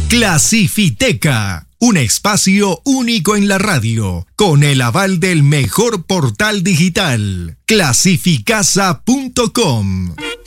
Clasifiteca, un espacio único en la radio, con el aval del mejor portal digital, clasificasa.com.